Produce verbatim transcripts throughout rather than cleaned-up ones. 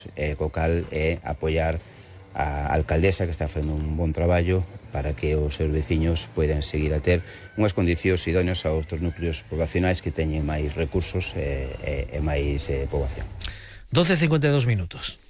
E co cal é apoiar a alcaldesa, que está facendo un bon traballo para que os seus veciños poidan seguir a ter unhas condicións idóneas aos outros núcleos poblacionais que teñen máis recursos e, e, e máis eh, poboación. doce e cincuenta e dos minutos.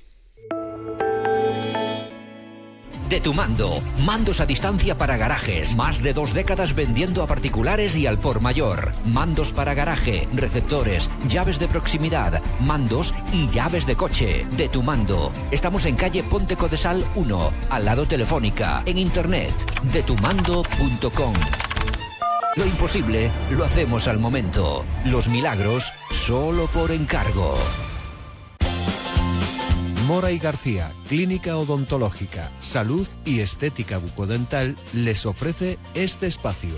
De Tu Mando, mandos a distancia para garajes, más de dos décadas vendiendo a particulares y al por mayor. Mandos para garaje, receptores, llaves de proximidad, mandos y llaves de coche. De Tu Mando. Estamos en calle Ponte Codesal uno, al lado Telefónica, en internet, de tu mando punto com. Lo imposible lo hacemos al momento. Los milagros solo por encargo. Mora y García, Clínica Odontológica, Salud y Estética Bucodental, les ofrece este espacio.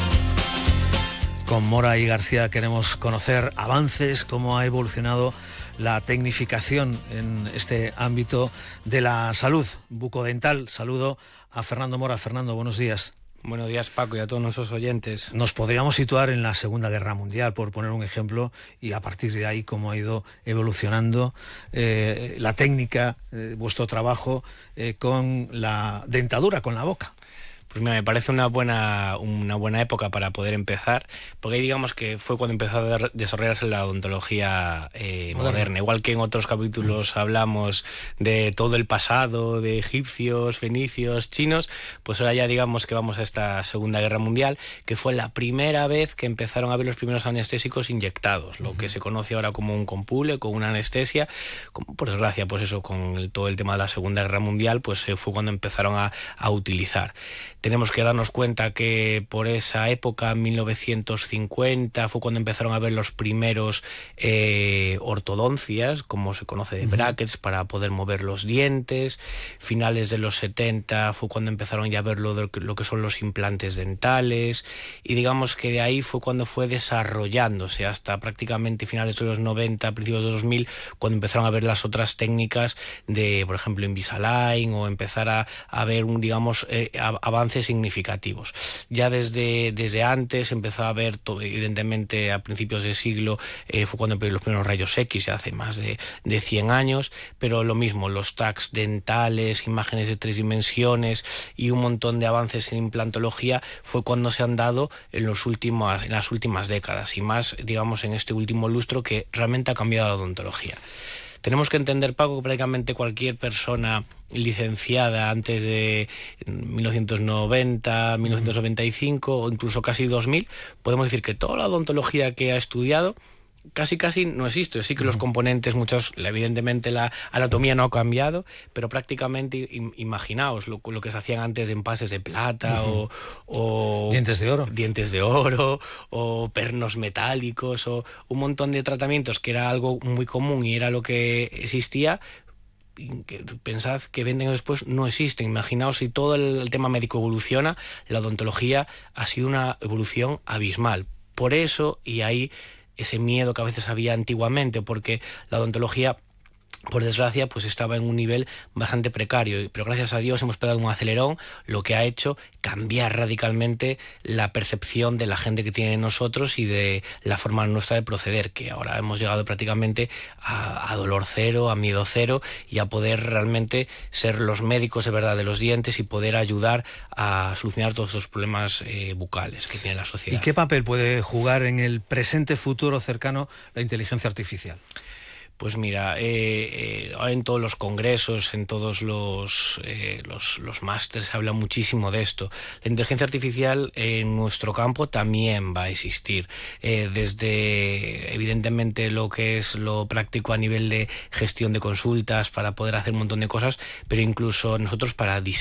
Con Mora y García queremos conocer avances, cómo ha evolucionado la tecnificación en este ámbito de la salud bucodental. Saludo a Fernando Mora. Fernando, buenos días. Buenos días, Paco, y a todos nuestros oyentes. Nos podríamos situar en la Segunda Guerra Mundial, por poner un ejemplo, y a partir de ahí cómo ha ido evolucionando eh, la técnica, eh, vuestro trabajo eh, con la dentadura, con la boca. Pues mira, me parece una buena, una buena época para poder empezar, porque ahí digamos que fue cuando empezó a desarrollarse la odontología eh, moderna. Igual que en otros capítulos hablamos de todo el pasado, de egipcios, fenicios, chinos, pues ahora ya digamos que vamos a esta Segunda Guerra Mundial, que fue la primera vez que empezaron a ver los primeros anestésicos inyectados, lo que se conoce ahora como un compule, con una anestesia. Como, por desgracia, pues eso, con el, todo el tema de la Segunda Guerra Mundial, pues eh, fue cuando empezaron a, a utilizar. Tenemos que darnos cuenta que por esa época, mil novecientos cincuenta, fue cuando empezaron a ver los primeros eh, ortodoncias, como se conoce de brackets, para poder mover los dientes. Finales de los setenta fue cuando empezaron ya a ver lo, de, lo que son los implantes dentales. Y digamos que de ahí fue cuando fue desarrollándose hasta prácticamente finales de los noventa, principios de dos mil, cuando empezaron a ver las otras técnicas de, por ejemplo, Invisalign, o empezar a, a ver, un, digamos, eh, avances significativos. Ya desde, desde antes empezó a ver, todo, evidentemente a principios de siglo eh, fue cuando empezaron los primeros rayos X, ya hace más de, de cien años, pero lo mismo, los tags dentales, imágenes de tres dimensiones y un montón de avances en implantología fue cuando se han dado en, los últimos, en las últimas décadas, y más, digamos, en este último lustro, que realmente ha cambiado la odontología. Tenemos que entender, Paco, que prácticamente cualquier persona licenciada antes de mil novecientos noventa, mil novecientos noventa y cinco o incluso casi dos mil, podemos decir que toda la odontología que ha estudiado casi casi no existe. Sí que los componentes, muchos, evidentemente la anatomía no ha cambiado, pero prácticamente imaginaos lo, lo que se hacían antes de empases de plata, uh-huh. o, o dientes de oro, dientes de oro, o pernos metálicos, o un montón de tratamientos que era algo muy común y era lo que existía. Que pensad que veinte años después no existen. Imaginaos, si todo el, el tema médico evoluciona, la odontología ha sido una evolución abismal. Por eso, y ahí ese miedo que a veces había antiguamente, porque la odontología, por desgracia, pues estaba en un nivel bastante precario, pero gracias a Dios hemos pegado un acelerón, lo que ha hecho cambiar radicalmente la percepción de la gente que tiene nosotros y de la forma nuestra de proceder, que ahora hemos llegado prácticamente a, a dolor cero, a miedo cero, y a poder realmente ser los médicos de verdad de los dientes y poder ayudar a solucionar todos esos problemas eh, bucales que tiene la sociedad. ¿Y qué papel puede jugar en el presente futuro cercano la inteligencia artificial? Pues mira, eh, eh, ahora en todos los congresos, en todos los, eh, los, los másteres se habla muchísimo de esto. La inteligencia artificial en nuestro campo también va a existir. Eh, desde, evidentemente, lo que es lo práctico a nivel de gestión de consultas para poder hacer un montón de cosas, pero incluso nosotros para diseñar